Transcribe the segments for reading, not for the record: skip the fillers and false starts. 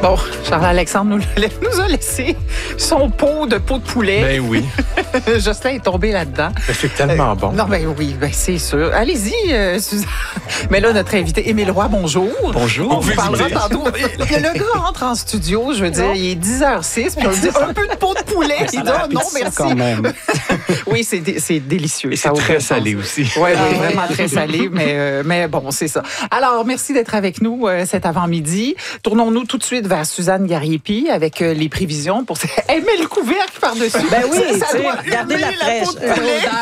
Bon, Charles-Alexandre nous a laissé son pot de poulet. Ben oui. Justin est tombé là-dedans. C'est tellement bon. Non, ben oui, ben c'est sûr. Allez-y, Suzanne. Mais là, notre invité, Émile Roy, bonjour. Bonjour. On vous parlera tantôt. Le gars rentre en studio, je veux dire, il est 10h06, puis on lui dit un peu de pot de poulet. Il dit non, merci. Quand même. Oui, c'est délicieux. Et c'est très salé aussi. Oui, vraiment très salé, mais bon, c'est ça. Alors, merci d'être avec nous cet avant-midi. Tournons-nous tout de suite vers Suzanne Gariepi avec les prévisions pour aimer le couvercle par-dessus. Ben oui, ça doit garder la fraîcheur.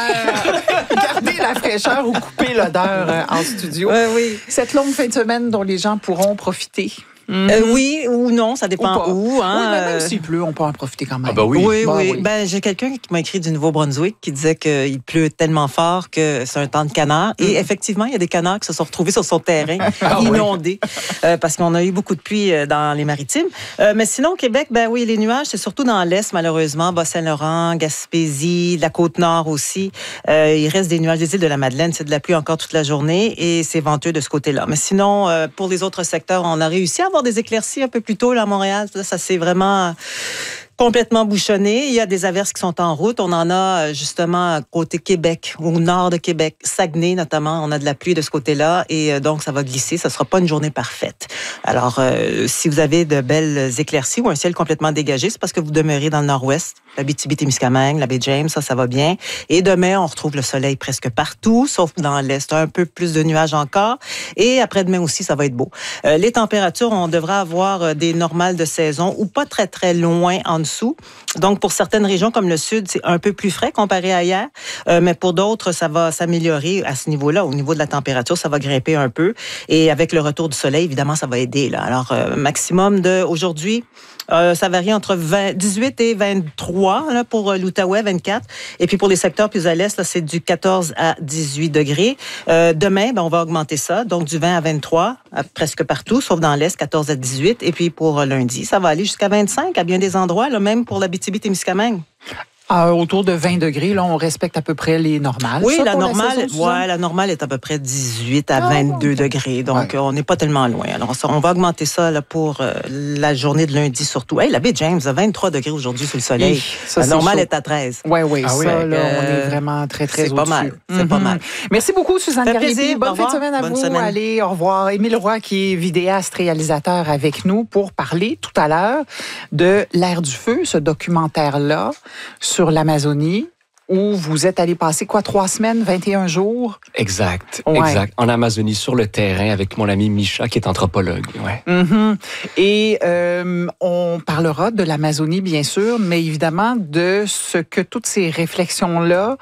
Garder la fraîcheur ou couper l'odeur en studio. Oui. Cette longue fin de semaine dont les gens pourront profiter. Oui ou non, ça dépend où. Hein, oui, mais même s'il pleut, on peut en profiter quand même. Ah ben oui. Oui. Ben, j'ai quelqu'un qui m'a écrit du Nouveau-Brunswick qui disait qu'il pleut tellement fort que c'est un temps de canard. Et effectivement, il y a des canards qui se sont retrouvés sur son terrain, inondés, parce qu'on a eu beaucoup de pluie dans les maritimes. Mais sinon, au Québec, ben oui, les nuages, c'est surtout dans l'Est, malheureusement. Bas-Saint-Laurent, Gaspésie, la Côte-Nord aussi. Il reste des nuages des îles de la Madeleine. C'est de la pluie encore toute la journée et c'est venteux de ce côté-là. Mais sinon, pour les autres secteurs, on a réussi à avoir des éclaircies un peu plus tôt là, à Montréal. Ça s'est vraiment complètement bouchonné. Il y a des averses qui sont en route. On en a justement côté Québec, au nord de Québec, Saguenay notamment. On a de la pluie de ce côté-là et donc ça va glisser. Ça ne sera pas une journée parfaite. Alors, si vous avez de belles éclaircies ou un ciel complètement dégagé, c'est parce que vous demeurez dans le nord-ouest. L'Abitibi-Témiscamingue, la baie James, ça va bien. Et demain, on retrouve le soleil presque partout, sauf dans l'est. Un peu plus de nuages encore. Et après-demain aussi, ça va être beau. Les températures, on devra avoir des normales de saison ou pas très, très loin en dessous. Donc, pour certaines régions comme le sud, c'est un peu plus frais comparé à hier. Mais pour d'autres, ça va s'améliorer à ce niveau-là. Au niveau de la température, ça va grimper un peu. Et avec le retour du soleil, évidemment, ça va aider. Là. Alors, maximum d'aujourd'hui, ça varie entre 18 et 23 là, pour l'Outaouais, 24. Et puis pour les secteurs plus à l'est, là, c'est du 14 à 18 degrés. Demain, on va augmenter ça, donc du 20 à 23, presque partout, sauf dans l'est, 14 à 18. Et puis pour lundi, ça va aller jusqu'à 25 à bien des endroits, là, même pour l'Abitibi-Témiscamingue. Autour de 20 degrés, là, on respecte à peu près les normales. Oui, la normale est à peu près 18 à 22 degrés. Donc, on n'est pas tellement loin. Alors, on va augmenter ça là, pour la journée de lundi surtout. Hey, la baie James a 23 degrés aujourd'hui sous le soleil. La normale est à 13. Oui, on est vraiment très, très au-dessus. C'est pas mal. Merci beaucoup, Suzanne Gariepi. Bonne fin de semaine à vous. Semaine. Allez, au revoir. Émile Roy, qui est vidéaste, réalisateur avec nous pour parler tout à l'heure de L'Air du feu, ce documentaire-là sur l'Amazonie, où vous êtes allé passer 3 semaines, 21 jours? Exact. En Amazonie, sur le terrain, avec mon ami Micha, qui est anthropologue. Et on parlera de l'Amazonie, bien sûr, mais évidemment de ce que toutes ces réflexions-là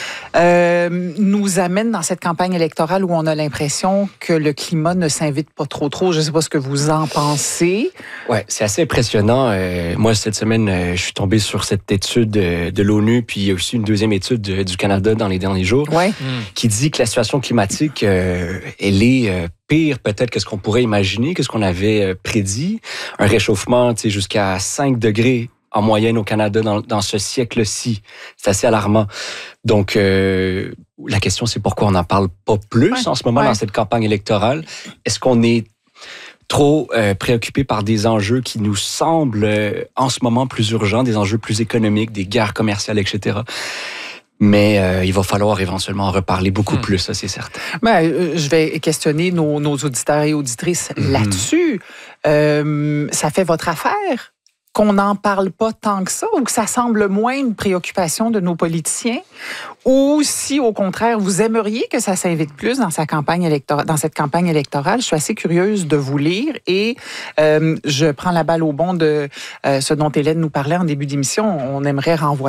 nous amènent dans cette campagne électorale où on a l'impression que le climat ne s'invite pas trop. Je ne sais pas ce que vous en pensez. Oui, c'est assez impressionnant. Moi, cette semaine, je suis tombé sur cette étude de l'ONU, puis il y a aussi une deuxième étude du Canada dans les derniers jours, qui dit que la situation climatique, elle est pire peut-être que ce qu'on pourrait imaginer, que ce qu'on avait prédit. Un réchauffement jusqu'à 5 degrés en moyenne au Canada dans ce siècle-ci. C'est assez alarmant. Donc, la question, c'est pourquoi on n'en parle pas plus en ce moment dans cette campagne électorale. Est-ce qu'on est trop préoccupé par des enjeux qui nous semblent en ce moment plus urgents, des enjeux plus économiques, des guerres commerciales, etc. Mais il va falloir éventuellement en reparler beaucoup plus, ça c'est certain. Je vais questionner nos auditeurs et auditrices là-dessus. Ça fait votre affaire qu'on n'en parle pas tant que ça, ou que ça semble moins une préoccupation de nos politiciens, ou si, au contraire, vous aimeriez que ça s'invite plus dans cette campagne électorale. Je suis assez curieuse de vous lire et je prends la balle au bond de ce dont Hélène nous parlait en début d'émission. On aimerait renvoyer